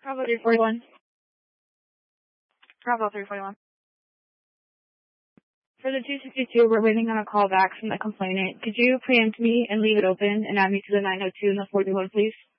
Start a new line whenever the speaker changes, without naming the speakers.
Bravo 341. Bravo 341. For the 262, we're waiting on a call back from the complainant. Could you preempt me and leave it open and add me to the 902 and the 41, please?